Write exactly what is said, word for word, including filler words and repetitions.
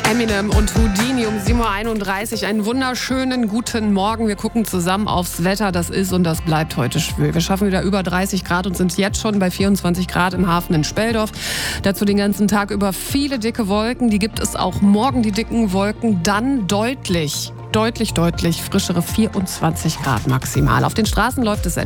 Eminem und Houdini um sieben Uhr einunddreißig. Einen wunderschönen guten Morgen. Wir gucken zusammen aufs Wetter. Das ist und das bleibt heute schwül. Wir schaffen wieder über dreißig Grad und sind jetzt schon bei vierundzwanzig Grad im Hafen in Speldorf. Dazu den ganzen Tag über viele dicke Wolken. Die gibt es auch morgen, die dicken Wolken. Dann deutlich, deutlich, deutlich frischere vierundzwanzig Grad maximal. Auf den Straßen läuft es